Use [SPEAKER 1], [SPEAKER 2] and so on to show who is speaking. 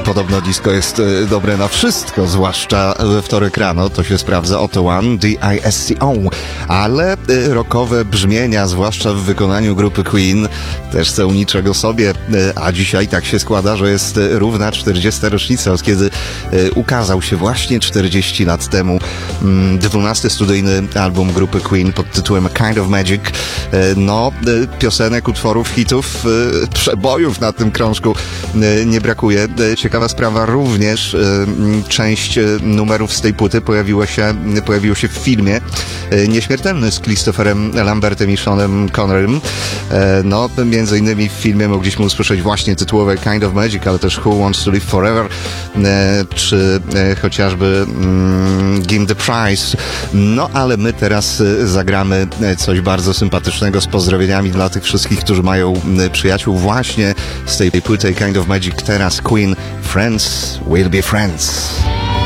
[SPEAKER 1] Podobno disco jest dobre na wszystko, zwłaszcza we wtorek rano, to się sprawdza. Oto One, D-I-S-C-O. Ale rockowe brzmienia, zwłaszcza w wykonaniu grupy Queen, też są niczego sobie. A dzisiaj tak się składa, że jest równa 40. rocznica, od kiedy ukazał się właśnie 40 lat temu 12. studyjny album grupy Queen pod tytułem A Kind of Magic. No, piosenek, utworów, hitów, przebojów na tym krążku nie brakuje. Ciekawa sprawa, również część numerów z tej płyty pojawiło się w filmie Nieśmiertelny z Christopherem Lambertem i Seanem Connerym. No, między innymi w filmie mogliśmy usłyszeć właśnie tytułowe Kind of Magic, ale też Who Wants to Live Forever, czy chociażby Give the Prize. No, ale my teraz zagramy coś bardzo sympatycznego z pozdrowieniami dla tych wszystkich, którzy mają przyjaciół właśnie z tej płyty Kind of Magic. Teraz Queen, Friends Will Be Friends.